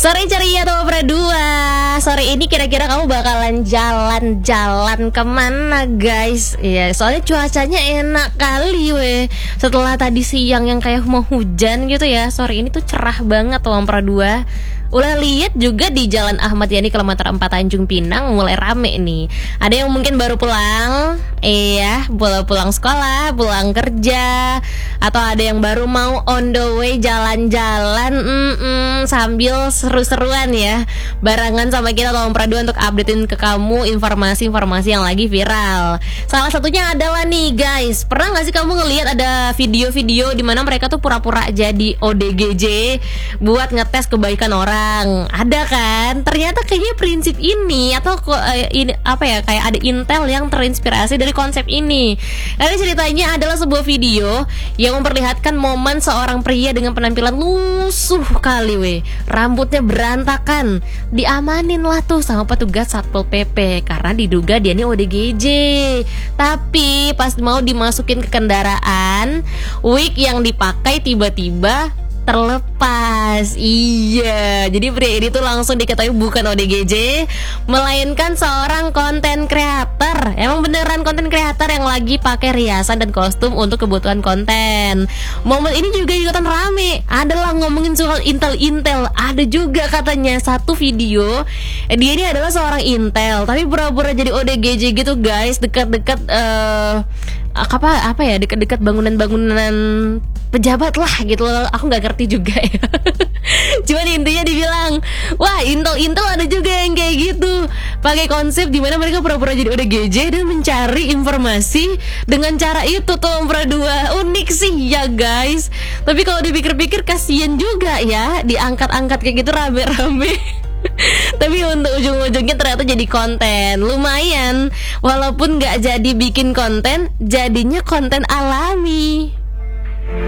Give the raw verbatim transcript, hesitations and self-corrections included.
Sore ceria tuh berdua. Sore ini kira-kira kamu bakalan jalan-jalan kemana guys? Iya, soalnya cuacanya enak kali weh. Setelah tadi siang yang kayak mau hujan gitu ya, sore ini tuh cerah banget tuh berdua. Udah lihat juga di Jalan Ahmad Yani kilometer empat Tanjung Pinang mulai rame nih. Ada yang mungkin baru pulang, iya, pulang pulang sekolah, pulang kerja, atau ada yang baru mau on the way jalan-jalan, mm-mm, sambil seru-seruan ya, barengan sama kita Tolong Pradua untuk updatein ke kamu informasi-informasi yang lagi viral. Salah satunya adalah nih guys, pernah nggak sih kamu ngelihat ada video-video di mana mereka tuh pura-pura jadi O D G J buat ngetes kebaikan orang? Ada kan? Ternyata kayaknya prinsip ini atau uh, ini apa ya, kayak ada intel yang terinspirasi dari konsep ini. Karena ceritanya adalah sebuah video yang memperlihatkan momen seorang pria dengan penampilan lusuh kali weh, rambutnya berantakan, diamanin lah tuh sama petugas Satpol P P karena diduga dia ini O D G J. Tapi pas mau dimasukin ke kendaraan, wig yang dipakai tiba-tiba terlepas. Iya, jadi pria ini tuh langsung diketahui bukan O D G J, melainkan seorang konten kreator. Emang beneran konten kreator yang lagi pakai riasan dan kostum untuk kebutuhan konten. Momen ini juga ikutan rame. Adalah ngomongin soal intel-intel. Ada juga katanya satu video, dia ini adalah seorang intel tapi pura-pura jadi O D G J gitu guys, dekat-dekat uh, apa apa ya, dekat-dekat bangunan-bangunan pejabat lah gitu loh. Aku nggak ngerti juga ya. Cuman intinya dibilang, wah intel-intel ada juga yang kayak gitu, pakai konsep dimana mereka pura-pura jadi O D G J dan mencari informasi dengan cara itu tuh berdua. Unik sih ya guys. Tapi kalau dipikir-pikir kasian juga ya, diangkat-angkat kayak gitu rame-rame. Tapi untuk ujung-ujungnya ternyata jadi konten. Lumayan, walaupun gak jadi bikin konten, jadinya konten alami.